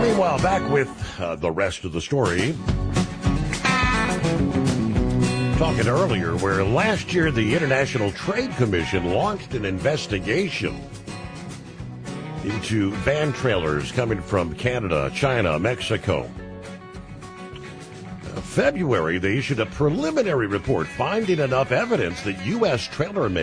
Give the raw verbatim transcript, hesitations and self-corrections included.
Meanwhile, back with uh, the rest of the story. Talking earlier, where last year the International Trade Commission launched an investigation into van trailers coming from Canada, China, Mexico. Uh, February, they issued a preliminary report finding enough evidence that U S trailer makers